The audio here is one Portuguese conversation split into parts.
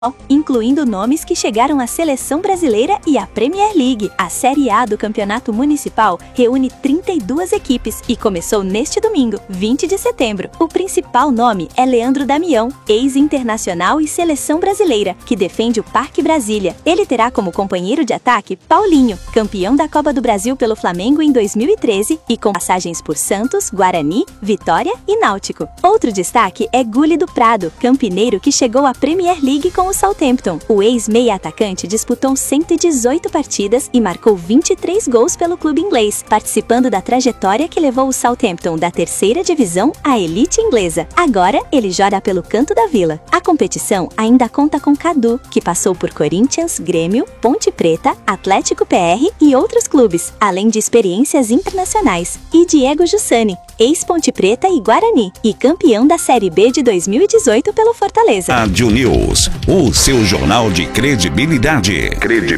incluindo nomes que chegaram à Seleção Brasileira e à Premier League. A Série A do Campeonato Municipal reúne 32 equipes e começou neste domingo, 20 de setembro. O principal nome é Leandro Damião, ex-internacional e Seleção Brasileira, que defende o Parque Brasília. Ele terá como companheiro de ataque Paulinho, campeão da Copa do Brasil pelo Flamengo em 2013 e com passagens por Santos, Guarani, Vitória e Náutico. Outro destaque é Gulli do Prado, campineiro que chegou à Premier League com o Southampton. O ex-meia atacante disputou 118 partidas e marcou 23 gols pelo clube inglês, participando da trajetória que levou o Southampton da terceira divisão à elite inglesa. Agora, ele joga pelo Canto da Vila. A competição ainda conta com Cadu, que passou por Corinthians, Grêmio, Ponte Preta, Atlético PR e outros clubes, além de experiências internacionais. E Diego Jussani, ex-Ponte Preta e Guarani, e campeão da Série B de 2018 pelo Fortaleza. Rádio News, o seu jornal de credibilidade.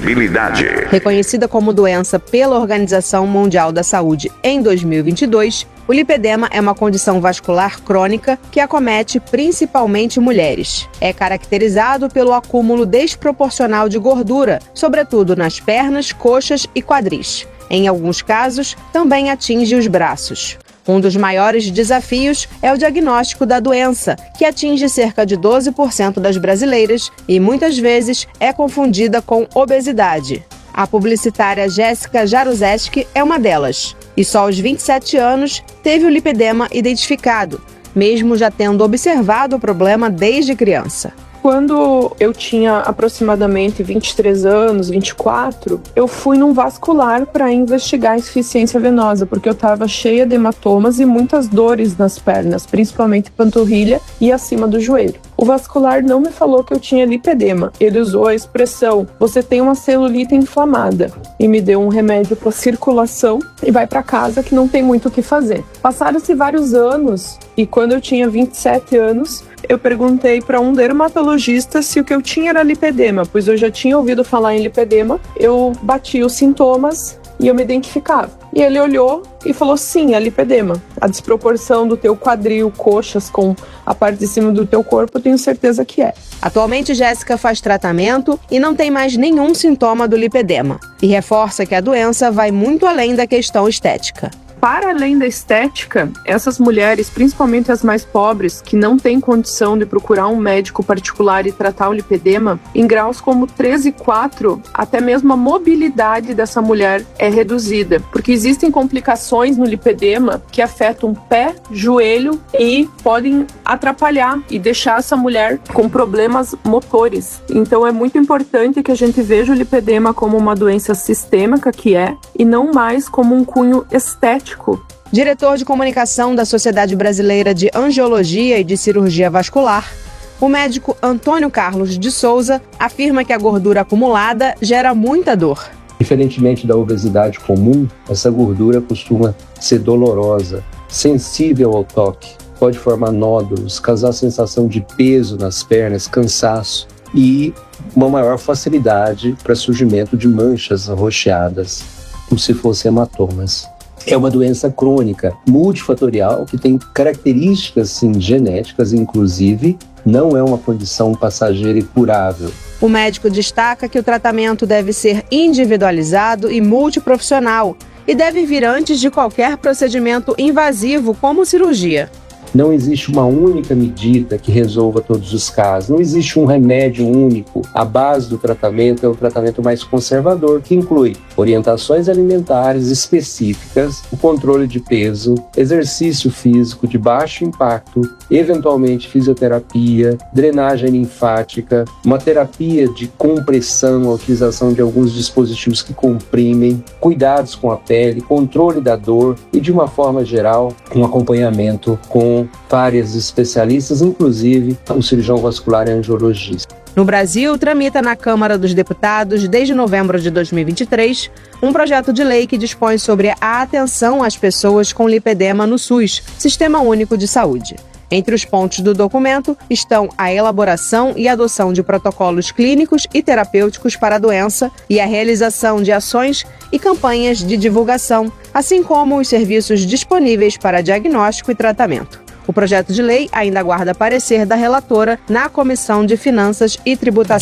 Reconhecida como doença pela Organização Mundial da Saúde em 2022, o lipedema é uma condição vascular crônica que acomete principalmente mulheres. É caracterizado pelo acúmulo desproporcional de gordura, sobretudo nas pernas, coxas e quadris. Em alguns casos, também atinge os braços. Um dos maiores desafios é o diagnóstico da doença, que atinge cerca de 12% das brasileiras e muitas vezes é confundida com obesidade. A publicitária Jéssica Jaruzelski é uma delas, e só aos 27 anos teve o lipedema identificado, mesmo já tendo observado o problema desde criança. Quando eu tinha aproximadamente 23 anos, 24, eu fui num vascular para investigar a insuficiência venosa, porque eu estava cheia de hematomas e muitas dores nas pernas, principalmente panturrilha e acima do joelho. O vascular não me falou que eu tinha lipedema. Ele usou a expressão: você tem uma celulite inflamada, e me deu um remédio para circulação e vai para casa que não tem muito o que fazer. Passaram-se vários anos e quando eu tinha 27 anos, eu perguntei para um dermatologista se o que eu tinha era lipedema, pois eu já tinha ouvido falar em lipedema. Eu bati os sintomas e eu me identificava. E ele olhou e falou: sim, é lipedema. A desproporção do teu quadril, coxas com a parte de cima do teu corpo, eu tenho certeza que é. Atualmente, Jéssica faz tratamento e não tem mais nenhum sintoma do lipedema. E reforça que a doença vai muito além da questão estética. Para além da estética, essas mulheres, principalmente as mais pobres, que não têm condição de procurar um médico particular e tratar o lipedema, em graus como 3 e 4, até mesmo a mobilidade dessa mulher é reduzida, porque existem complicações no lipedema que afetam o pé, joelho e podem atrapalhar e deixar essa mulher com problemas motores. Então é muito importante que a gente veja o lipedema como uma doença sistêmica, que é, e não mais como um cunho estético. Diretor de comunicação da Sociedade Brasileira de Angiologia e de Cirurgia Vascular, o médico Antônio Carlos de Souza afirma que a gordura acumulada gera muita dor. Diferentemente da obesidade comum, essa gordura costuma ser dolorosa, sensível ao toque, pode formar nódulos, causar sensação de peso nas pernas, cansaço e uma maior facilidade para surgimento de manchas arroxeadas, como se fossem hematomas. É uma doença crônica, multifatorial, que tem características sim, genéticas, inclusive, não é uma condição passageira e curável. O médico destaca que o tratamento deve ser individualizado e multiprofissional e deve vir antes de qualquer procedimento invasivo, como cirurgia. Não existe uma única medida que resolva todos os casos. Não existe um remédio único. A base do tratamento é o tratamento mais conservador, que inclui orientações alimentares específicas, o controle de peso, exercício físico de baixo impacto, eventualmente fisioterapia, drenagem linfática, uma terapia de compressão, a utilização de alguns dispositivos que comprimem, cuidados com a pele, controle da dor e, de uma forma geral, um acompanhamento com várias especialistas, inclusive o cirurgião vascular e angiologista. No Brasil, tramita na Câmara dos Deputados, desde novembro de 2023, um projeto de lei que dispõe sobre a atenção às pessoas com lipedema no SUS, Sistema Único de Saúde. Entre os pontos do documento estão a elaboração e adoção de protocolos clínicos e terapêuticos para a doença e a realização de ações e campanhas de divulgação, assim como os serviços disponíveis para diagnóstico e tratamento. O projeto de lei ainda aguarda parecer da relatora na Comissão de Finanças e Tributação.